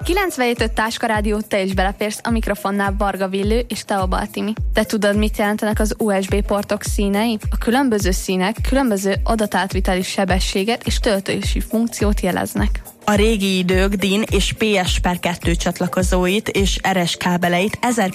A 97.5 Táska Rádió, te is beleférsz, a mikrofonnál Varga Villő és Teo Baltimi. Te tudod, mit jelentenek az USB portok színei? A különböző színek különböző adatátviteli sebességet és töltési funkciót jeleznek. A régi idők DIN és PS/2 csatlakozóit és RS kábeleit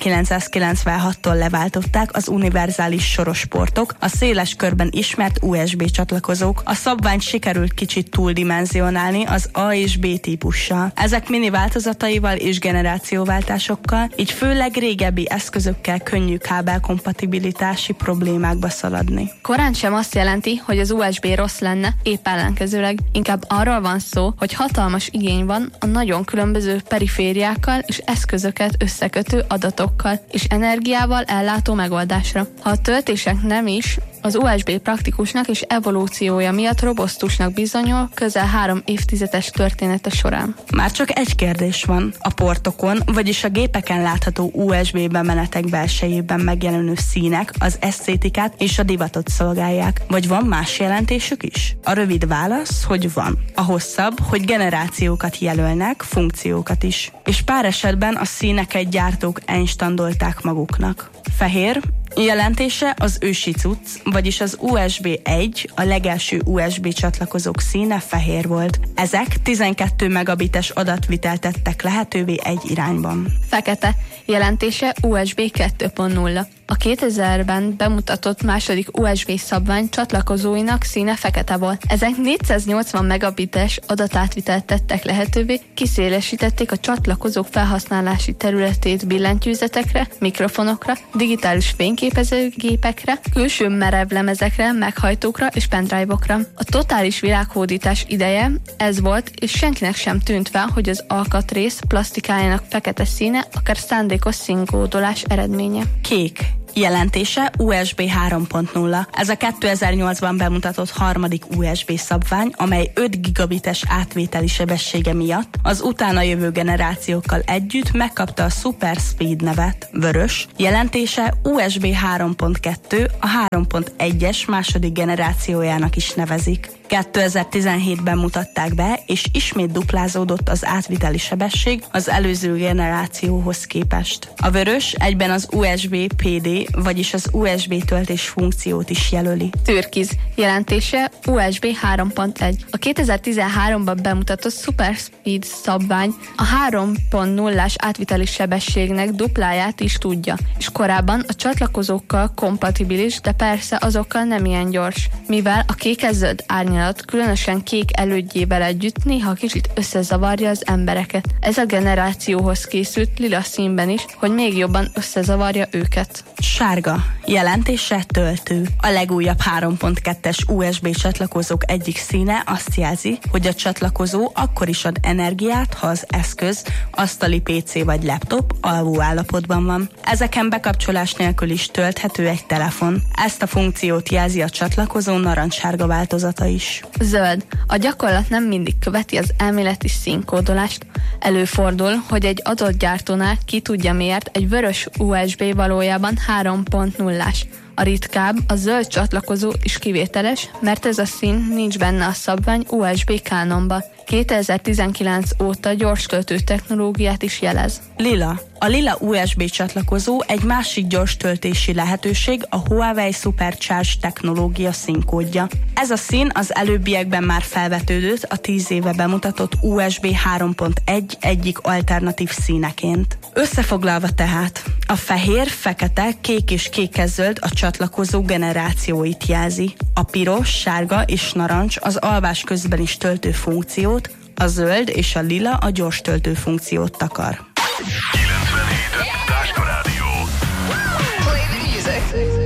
1996-tól leváltották az univerzális soros portok, a széles körben ismert USB csatlakozók. A szabványt sikerült kicsit túldimenzionálni az A és B típussal. Ezek mini változataival és generációváltásokkal, így főleg régebbi eszközökkel könnyű kábelkompatibilitási problémákba szaladni. Korán sem azt jelenti, hogy az USB rossz lenne, épp ellenkezőleg. Inkább arról van szó, hogy hatalmas igény van a nagyon különböző perifériákkal és eszközöket összekötő adatokkal és energiával ellátó megoldásra. Ha a töltések nem is, az USB praktikusnak és evolúciója miatt robosztusnak bizonyul közel 3 évtizedes története során. Már csak egy kérdés van. A portokon, vagyis a gépeken látható USB bemenetek belsejében megjelenő színek az esztétikát és a divatot szolgálják. Vagy van más jelentésük is? A rövid válasz, hogy van. A hosszabb, hogy generációkat jelölnek, funkciókat is. És pár esetben a színeket gyártók einstandolták maguknak. Fehér, jelentése az ősi cucc, vagyis az USB 1, a legelső USB csatlakozók színe fehér volt. Ezek 12 megabites adatvitelt tettek lehetővé egy irányban. Fekete, jelentése USB 2.0. A 2000-ben bemutatott második USB szabvány csatlakozóinak színe fekete volt. Ezek 480 megabites adatátvitelt tettek lehetővé, kiszélesítették a csatlakozók felhasználási területét billentyűzetekre, mikrofonokra, digitális fényképezőgépekre, külső merevlemezekre, meghajtókra és pendrive-okra. A totális világhódítás ideje ez volt, és senkinek sem tűnt fel, hogy az alkatrész plastikájának fekete színe akár szándékos színkódolás eredménye. Kék. Jelentése USB 3.0. Ez a 2008-ban bemutatott harmadik USB szabvány, amely 5 gigabites átvételi sebessége miatt az utána jövő generációkkal együtt megkapta a Super Speed nevet. Vörös. Jelentése USB 3.2, a 3.1-es második generációjának is nevezik. 2017-ben mutatták be, és ismét duplázódott az átviteli sebesség az előző generációhoz képest. A vörös egyben az USB PD, vagyis az USB töltés funkciót is jelöli. Türkiz, jelentése USB 3.1. A 2013-ban bemutatott Super Speed szabvány a 3.0-ás átviteli sebességnek dupláját is tudja, és korábban a csatlakozókkal kompatibilis, de persze azokkal nem ilyen gyors, mivel a kékezöld árnyalat különösen kék elődjével együtt néha kicsit összezavarja az embereket. Ez a generációhoz készült lila színben is, hogy még jobban összezavarja őket. Sárga, jelentése töltő. A legújabb 3.2-es USB csatlakozók egyik színe azt jelzi, hogy a csatlakozó akkor is ad energiát, ha az eszköz, asztali PC vagy laptop alvó állapotban van. Ezeken bekapcsolás nélkül is tölthető egy telefon. Ezt a funkciót jelzi a csatlakozó narancssárga változata is. Zöld. A gyakorlat nem mindig követi az elméleti színkódolást. Előfordul, hogy egy adott gyártónál ki tudja miért egy vörös USB valójában 3.0-ás. A ritkább, a zöld csatlakozó is kivételes, mert ez a szín nincs benne a szabvány USB kánonba. 2019 óta gyors töltő technológiát is jelez. Lila. A lila USB csatlakozó egy másik gyors töltési lehetőség, a Huawei Supercharge technológia színkódja. Ez a szín az előbbiekben már felvetődött a 10 éve bemutatott USB 3.1 egyik alternatív színeként. Összefoglalva tehát, a fehér, fekete, kék és kékezöld a csatlakozó generációit jelzi. A piros, sárga és narancs az alvás közben is töltő funkciót, a zöld és a lila a gyors töltő funkciót takar. 97.5 Táska Rádió. Play the music.